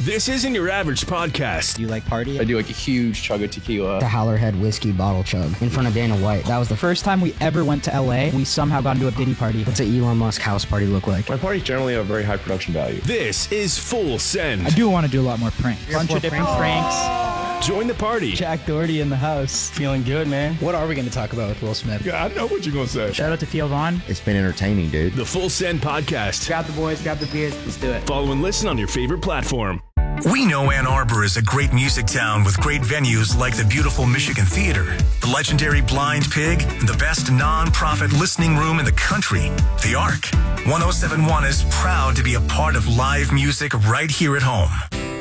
This isn't your average podcast. Do you like party? I do like a huge chug of tequila. The Howlerhead whiskey bottle chug in front of Dana White. That was the First time we ever went to LA, we somehow got into a Diddy party. What's an Elon Musk house party look like? My parties generally have a very high production value. This is Full Send. I do want to do a lot more pranks. Bunch of different pranks. Join the party. Jack Doherty in the house. Feeling good, man. What are we going to talk about with Will Smith? Yeah, I know what you're going to say. Shout out to Theo Vaughn. It's been entertaining, dude. The Full Send podcast. Grab the boys, grab the beers, let's do it. Follow and listen on your favorite platform. We know Ann Arbor is a great music town with great venues like the beautiful Michigan Theater, the legendary Blind Pig, and the best non-profit listening room in the country, The Arc. 1071 is proud to be a part of live music right here at home.